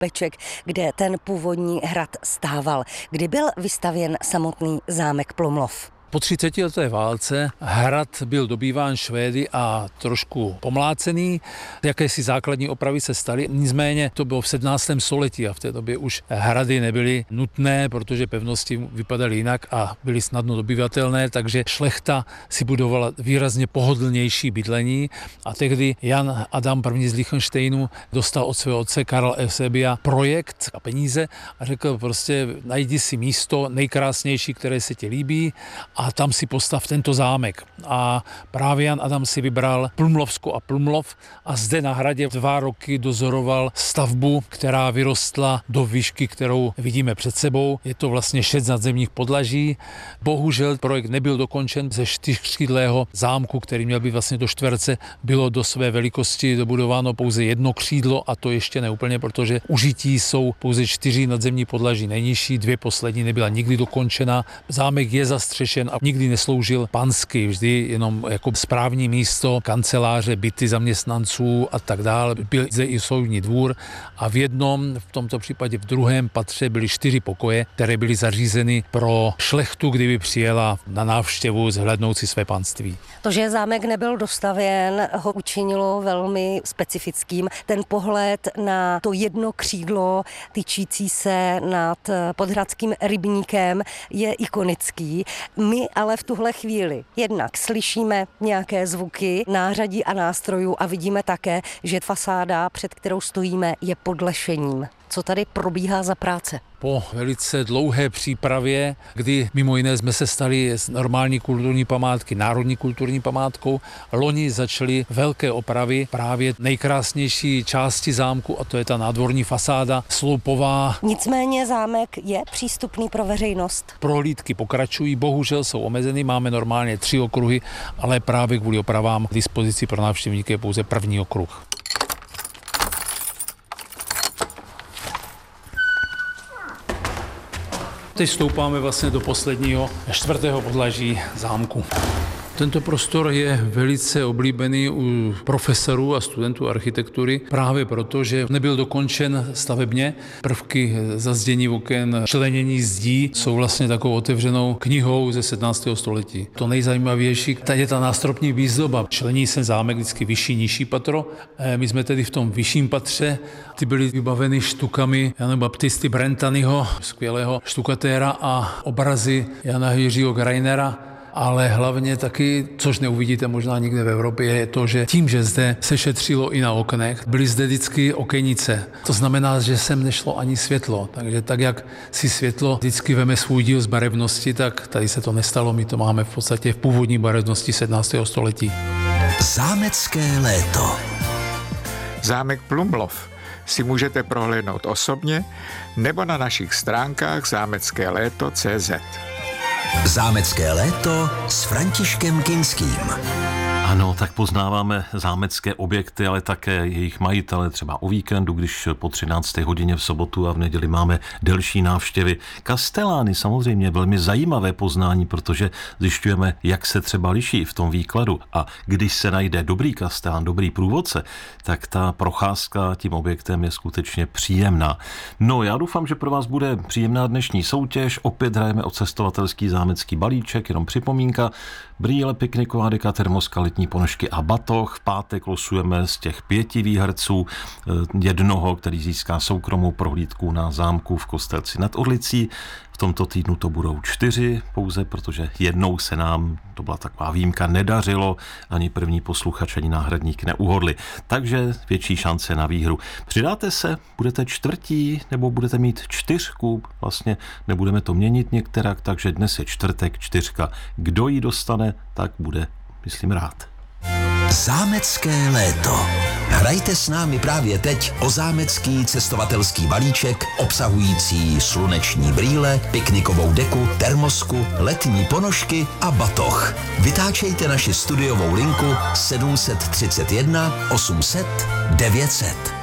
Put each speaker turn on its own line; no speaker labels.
Kopeček, kde ten původní hrad stával. Kdy byl vystavěn samotný zámek Plumlov?
Po 30leté válce hrad byl dobýván Švédy a trošku pomlácený. Jakési základní opravy se staly, nicméně to bylo v 17. století a v té době už hrady nebyly nutné, protože pevnosti vypadaly jinak a byly snadno dobývatelné, takže šlechta si budovala výrazně pohodlnější bydlení a tehdy Jan Adam I. z Liechtensteinu dostal od svého otce Karla Eusebia projekt a peníze a řekl prostě najdi si místo nejkrásnější, které se ti líbí, a tam si postav tento zámek. A právě Jan Adam si vybral Plumlovsko a Plumlov a zde na hradě 2 roky dozoroval stavbu, která vyrostla do výšky, kterou vidíme před sebou. Je to vlastně 6 nadzemních podlaží. Bohužel projekt nebyl dokončen. Ze 4křídlého zámku, který měl být vlastně do čtverce, bylo do své velikosti dobudováno pouze 1 křídlo a to ještě neúplně, protože užití jsou pouze 4 nadzemní podlaží nejnižší, 2 poslední nebyla nikdy dokončena. Zámek je zastřešen a nikdy nesloužil pansky, vždy jenom jako správní místo, kanceláře, byty zaměstnanců a tak dále. Byl zde i soudní dvůr a v tomto případě v 2. patře byly 4 pokoje, které byly zařízeny pro šlechtu, kdyby přijela na návštěvu zhlédnout si své panství.
To, že zámek nebyl dostavěn, ho učinilo velmi specifickým. Ten pohled na to 1 křídlo tyčící se nad Podhradským rybníkem je ikonický. My ale v tuhle chvíli jednak slyšíme nějaké zvuky, nářadí a nástrojů a vidíme také, že fasáda, před kterou stojíme, je pod lešením. Co tady probíhá za práce?
Po velice dlouhé přípravě, kdy mimo jiné jsme se stali z normální kulturní památky národní kulturní památkou, loni začaly velké opravy právě nejkrásnější části zámku a to je ta nádvorní fasáda sloupová.
Nicméně zámek je přístupný pro veřejnost.
Prohlídky pokračují, bohužel jsou omezeny, máme normálně 3 okruhy, ale právě kvůli opravám k dispozici pro návštěvníky je pouze 1. okruh. Teď stoupáme vlastně do posledního 4. podlaží zámku. Tento prostor je velice oblíbený u profesorů a studentů architektury právě proto, že nebyl dokončen stavebně. Prvky zazdění oken, členění zdí jsou vlastně takovou otevřenou knihou ze 17. století. To nejzajímavější, tady je ta nástropní výzdoba. Člení se zámek vždycky vyšší, nižší patro. My jsme tedy v tom vyšším patře. Ty byly vybaveny štukami Jana Baptisty Brentanyho, skvělého štukatéra a obrazy Jana Jiřího Greinera. Ale hlavně taky, což neuvidíte možná nikde v Evropě, je to, že tím, že zde se šetřilo i na oknech, byly zde vždycky okenice. To znamená, že sem nešlo ani světlo. Takže tak, jak si světlo vždycky veme svůj díl z barevnosti, tak tady se to nestalo. My to máme v podstatě v původní barevnosti 17. století.
Zámecké léto.
Zámek Plumlov si můžete prohlédnout osobně nebo na našich stránkách zámeckéléto.cz.
Zámecké léto s Františkem Kinským.
Ano, tak poznáváme zámecké objekty, ale také jejich majitele, třeba o víkendu, když po 13. hodině v sobotu a v neděli máme delší návštěvy. Kastelány samozřejmě velmi zajímavé poznání, protože zjišťujeme, jak se třeba liší v tom výkladu. A když se najde dobrý kastelán, dobrý průvodce, tak ta procházka tím objektem je skutečně příjemná. No, já doufám, že pro vás bude příjemná dnešní soutěž. Opět hrajeme o cestovatelský zámecký balíček, jenom připomínka. Brýle, pikniková deka, termoska, letní ponožky a batoh. V pátek losujeme z těch 5 výherců jednoho, který získá soukromou prohlídku na zámku v Kostelci nad Orlicí. V tomto týdnu to budou 4 pouze, protože jednou se nám, to byla taková výjimka, nedařilo, ani první posluchač, ani náhradník neuhodli. Takže větší šance na výhru. Přidáte se, budete 4. nebo budete mít 4, vlastně nebudeme to měnit některak, takže dnes je čtvrtek 4. Kdo ji dostane, tak bude, myslím, rád.
Zámecké léto. Hrajte s námi právě teď o zámecký cestovatelský balíček obsahující sluneční brýle, piknikovou deku, termosku, letní ponožky a batoh. Vytáčejte naši studiovou linku 731 800 900.